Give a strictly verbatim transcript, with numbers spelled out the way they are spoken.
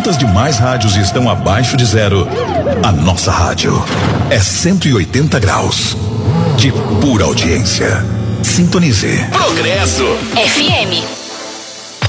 Quantas demais rádios estão abaixo de zero? A nossa rádio é cento e oitenta graus de pura audiência. Sintonize. Progresso F M.